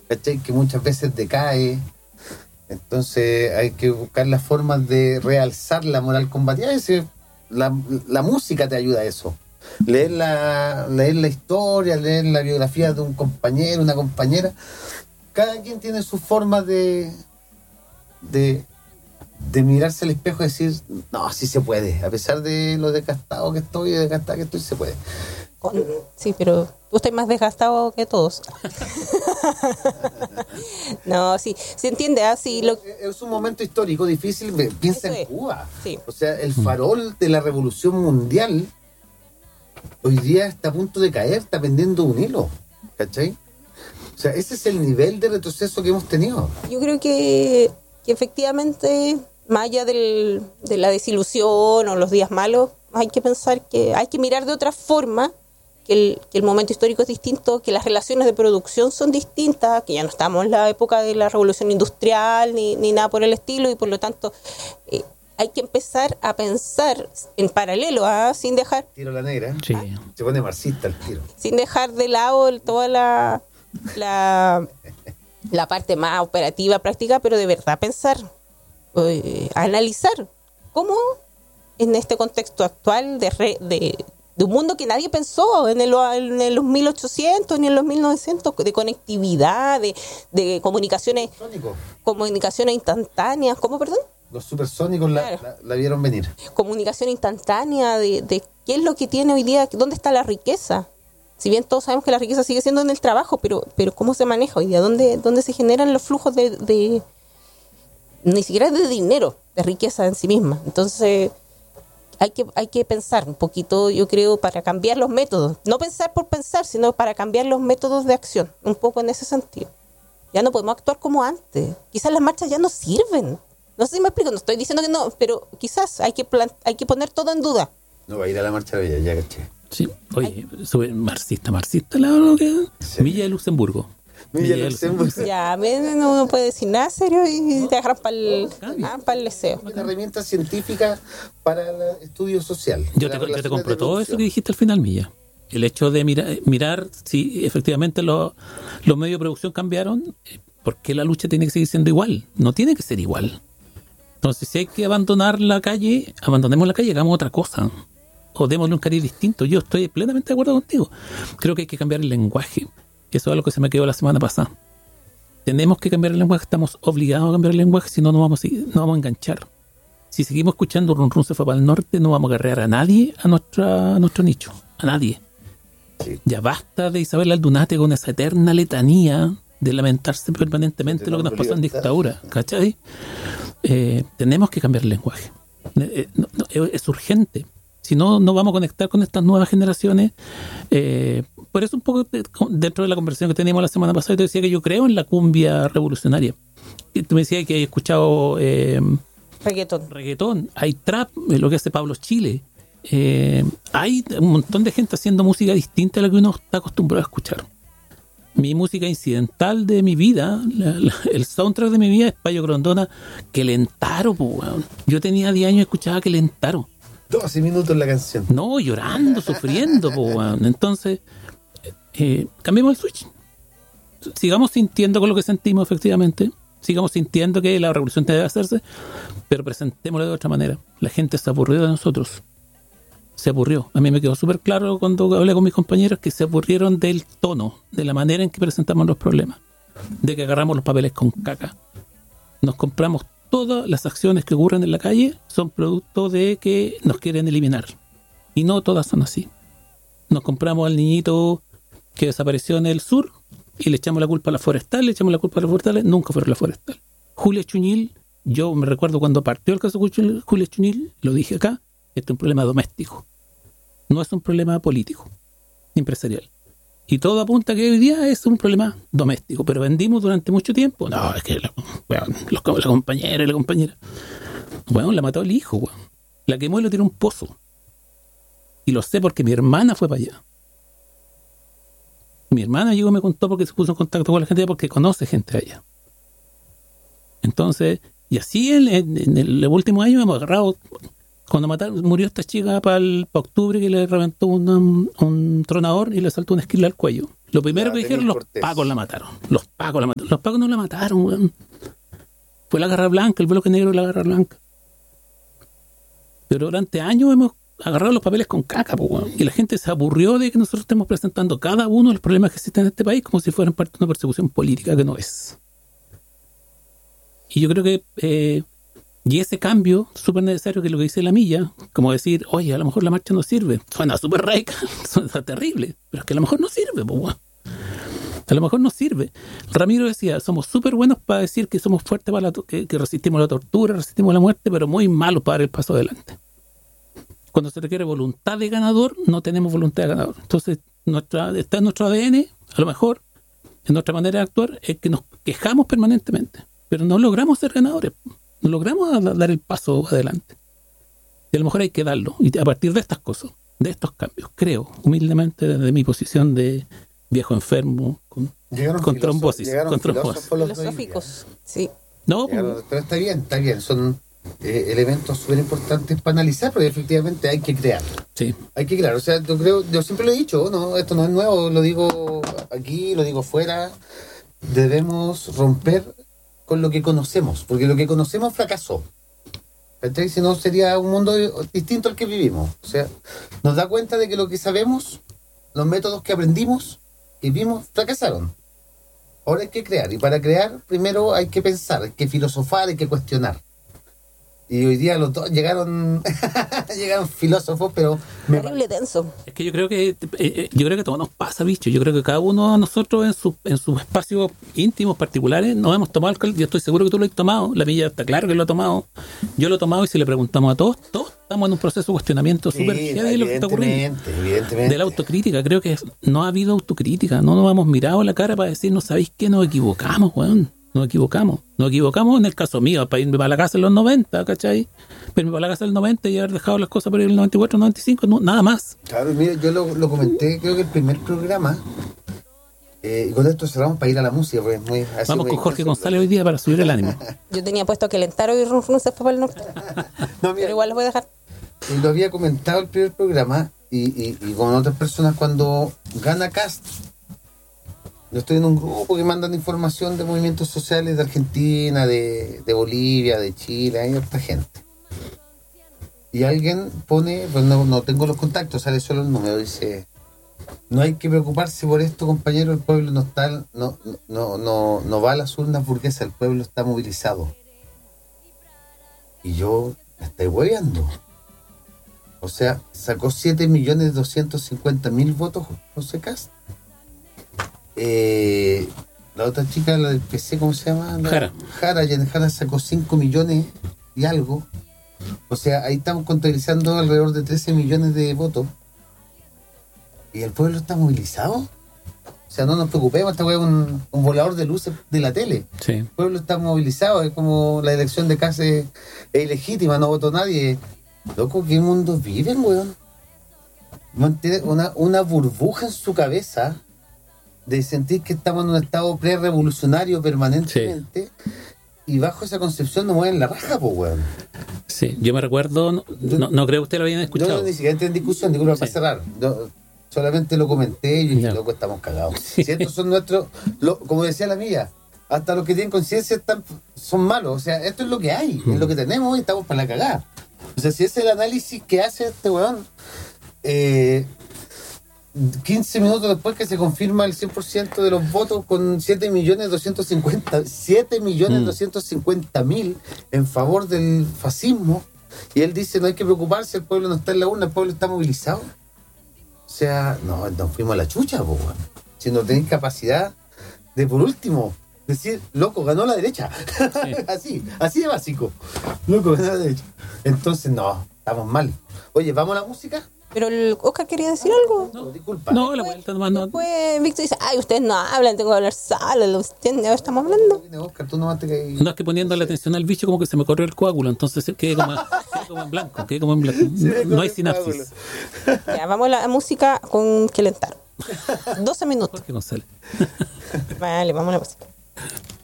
¿cachai? Que muchas veces decae. Entonces hay que buscar las formas de realzar la moral combativa. La música te ayuda a eso. Leer la historia, leer la biografía de un compañero, una compañera. Cada quien tiene su forma de mirarse al espejo y decir, no, sí se puede. A pesar de lo desgastado que estoy, se puede. Sí, pero tú estás más desgastado que todos. No, sí, se entiende. Es un momento histórico difícil. Piensa en Cuba. Sí. O sea, el farol de la revolución mundial hoy día está a punto de caer, está pendiendo un hilo. ¿Cachai? O sea, ese es el nivel de retroceso que hemos tenido. Yo creo que efectivamente, más allá de la desilusión o los días malos, hay que pensar que hay que mirar de otra forma, que el momento histórico es distinto, que las relaciones de producción son distintas, que ya no estamos en la época de la revolución industrial ni nada por el estilo, y por lo tanto hay que empezar a pensar en paralelo, sin dejar... Tiro la negra. Sí. Se pone marxista el tiro. Sin dejar de lado toda la parte más operativa, práctica, pero de verdad pensar, analizar cómo en este contexto actual de un mundo que nadie pensó en los 1800 ni en los 1900, de conectividad, de comunicaciones instantáneas. ¿Cómo, perdón? Los supersónicos Claro. la vieron venir. Comunicación instantánea, de qué es lo que tiene hoy día, dónde está la riqueza. Si bien todos sabemos que la riqueza sigue siendo en el trabajo, pero ¿cómo se maneja hoy día? ¿Dónde se generan los flujos de ni siquiera de dinero, de riqueza en sí misma? Entonces hay que pensar un poquito, yo creo, para cambiar los métodos. No pensar por pensar, sino para cambiar los métodos de acción, un poco en ese sentido. Ya no podemos actuar como antes. Quizás las marchas ya no sirven. No sé si me explico, no estoy diciendo que no, pero quizás hay que poner todo en duda. No va a ir a la marcha de Villa, ya caché. Sí, oye, sube marxista, lo que Sí. Villa de Luxemburgo. Villa de Luxemburgo. Ya, no puede decir nada serio y te agarran para el deseo. Una herramienta científica para el estudio social. Yo te compro todo eso que dijiste al final, Milla. El hecho de mirar si efectivamente los medios de producción cambiaron, ¿por qué la lucha tiene que seguir siendo igual? No tiene que ser igual. Entonces, si hay que abandonar la calle, abandonemos la calle, hagamos otra cosa. O démosle un cariz distinto. Yo estoy plenamente de acuerdo contigo. Creo que hay que cambiar el lenguaje. Eso es algo que se me quedó la semana pasada. Tenemos que cambiar el lenguaje, estamos obligados a cambiar el lenguaje, si no, no vamos a enganchar. Si seguimos escuchando Run Run se fue para el norte, no vamos a agarrar a nadie a nuestro nicho. A nadie. Sí. Ya basta de Isabel Aldunate con esa eterna letanía de lamentarse permanentemente lo que nos pasó en dictadura. ¿Cachai? Tenemos que cambiar el lenguaje. Es urgente. Si no, no vamos a conectar con estas nuevas generaciones. Por eso un poco dentro de la conversación que teníamos la semana pasada, yo te decía que yo creo en la cumbia revolucionaria. Y tú me decías que hay escuchado reggaetón, hay trap, lo que hace Pablo Chile. Hay un montón de gente haciendo música distinta a la que uno está acostumbrado a escuchar. Mi música incidental de mi vida, el soundtrack de mi vida es Payo Grondona, Quelentaro, weón. Yo tenía 10 años y escuchaba Quelentaro. 12 minutos la canción. No, llorando, sufriendo, weón. Entonces, cambiemos el switch. Sigamos sintiendo con lo que sentimos, efectivamente. Sigamos sintiendo que la revolución debe hacerse, pero presentémoslo de otra manera. La gente se aburrió de nosotros. Se aburrió. A mí me quedó súper claro cuando hablé con mis compañeros que se aburrieron del tono, de la manera en que presentamos los problemas, de que agarramos los papeles con caca. Nos compramos todas las acciones que ocurren en la calle, son producto de que nos quieren eliminar. Y no todas son así. Nos compramos al niñito que desapareció en el sur y le echamos la culpa a la forestal, nunca fueron la forestal. Julia Chuñil, yo me recuerdo cuando partió el caso de Julia Chuñil, lo dije acá, este es un problema doméstico. No es un problema político, empresarial. Y todo apunta a que hoy día es un problema doméstico. Pero vendimos durante mucho tiempo. No, es que la compañera y la compañera. Bueno, la mató el hijo, weón. La quemó y lo tiró a un pozo. Y lo sé porque mi hermana fue para allá. Mi hermana llegó y me contó porque se puso en contacto con la gente allá porque conoce gente allá. Entonces, y así en el último año hemos agarrado Cuando murió esta chica para octubre, que le reventó un tronador y le saltó una esquila al cuello. Lo primero que dijeron, los pacos la mataron. Los pacos no la mataron, weón. Fue la garra blanca, el bloque negro de la garra blanca. Pero durante años hemos agarrado los papeles con caca, po, weón. Y la gente se aburrió de que nosotros estemos presentando cada uno de los problemas que existen en este país como si fueran parte de una persecución política, que no es. Y yo creo que y ese cambio súper necesario, que es lo que dice la Milla, como decir, oye, a lo mejor la marcha no sirve. Suena súper radical, suena terrible, pero es que a lo mejor no sirve, po, weón. A lo mejor no sirve. Ramiro decía, somos súper buenos para decir que somos fuertes para que resistimos la tortura, resistimos la muerte, pero muy malos para dar el paso adelante. Cuando se requiere voluntad de ganador, no tenemos voluntad de ganador. Entonces, está en nuestro ADN, a lo mejor, en nuestra manera de actuar, es que nos quejamos permanentemente, pero no logramos ser ganadores, no logramos dar el paso adelante. Y a lo mejor hay que darlo. Y a partir de estas cosas, de estos cambios, creo, humildemente, desde mi posición de viejo enfermo, con trombosis. Con trombosis. Filosóficos, sí. No, pero está bien. Son elementos súper importantes para analizar, porque efectivamente hay que crear. Sí. Hay que crear. O sea, yo siempre lo he dicho, no, esto no es nuevo, lo digo aquí, lo digo fuera. Debemos romper con lo que conocemos, porque lo que conocemos fracasó. ¿Cachai? Si no, sería un mundo distinto al que vivimos. O sea, nos da cuenta de que lo que sabemos, los métodos que aprendimos, que vimos, fracasaron. Ahora hay que crear, y para crear primero hay que pensar, hay que filosofar, hay que cuestionar. Y hoy día los dos llegaron filósofos, pero terrible tenso. Es que yo creo que todo nos pasa, bicho. Yo creo que cada uno de nosotros en sus espacios íntimos particulares nos hemos tomado alcohol. Yo estoy seguro que tú lo has tomado, la Milla está claro que lo ha tomado. Yo lo he tomado, y si le preguntamos a todos estamos en un proceso de cuestionamiento súper heavy de lo que está ocurriendo. Evidentemente. De la autocrítica. Creo que no ha habido autocrítica. No nos hemos mirado a la cara para decir, no sabéis que nos equivocamos, weón. Nos equivocamos en el caso mío, para irme para la casa en los 90, ¿cachai? Irme para la casa en el 90 y haber dejado las cosas por el 94, 95, no, nada más. Claro, mire, yo lo comenté, creo que el primer programa, y con esto cerramos para ir a la música. Pues vamos con Jorge González hoy día para subir el ánimo. Yo tenía puesto que Lentaro y Run se fue para el norte. No, mira, pero igual los voy a dejar. Y lo había comentado el primer programa, y con otras personas, cuando gana Cast. Yo estoy en un grupo que mandan información de movimientos sociales de Argentina, de Bolivia, de Chile, hay otra gente. Y alguien pone, pues no tengo los contactos, sale solo el número, dice, no hay que preocuparse por esto, compañero, el pueblo no va a las urnas burguesas, el pueblo está movilizado. Y yo, me estoy hueveando. O sea, sacó 7.250.000 votos José Cast. La otra chica, la del PC, ¿cómo se llama? Jara sacó 5 millones y algo. O sea, ahí estamos contabilizando alrededor de 13 millones de votos. ¿Y el pueblo está movilizado? O sea, no nos preocupemos, esta weá es un volador de luces de la tele. Sí. El pueblo está movilizado, es como la elección de casa es ilegítima, no votó nadie. Loco, ¿qué mundo viven, weón? Mantiene una burbuja en su cabeza de sentir que estamos en un estado pre-revolucionario permanentemente, sí. Y bajo esa concepción nos mueven la raja, pues, weón. Sí, yo me recuerdo, no creo que usted lo hayan escuchado. Yo ni siquiera entré en discusión, disculpa, para cerrar. Yo solamente lo comenté y dije, loco, estamos cagados. Sí. Si estos son nuestros, como decía la Milla, hasta los que tienen conciencia son malos. O sea, esto es lo que hay, es lo que tenemos y estamos para la cagada. O sea, si ese es el análisis que hace este weón, 15 minutos después que se confirma el 100% de los votos con 7.250.000 en favor del fascismo, y él dice no hay que preocuparse, el pueblo no está en la urna, el pueblo está movilizado. O sea, nos fuimos a la chucha, po, weón. Si no tenéis capacidad de, por último, decir, loco, ganó la derecha. Sí. así de básico. Loco, ganó la derecha. Entonces, no, estamos mal. Oye, ¿vamos a la música? Pero el Oscar quería decir algo. No, disculpa. No, la vuelta nomás no. Después Víctor dice, ay, ustedes no hablan, tengo que hablar solo, ¿lo entienden? Ahora estamos hablando. Oscar, tú nomás te caí. No, es que poniendo la atención al bicho como que se me corrió el coágulo, entonces quedé como en blanco, no hay sinapsis. Ya, vamos a la música con Kelentaro. 12 minutos. Jorge González. Vale, vamos a la música.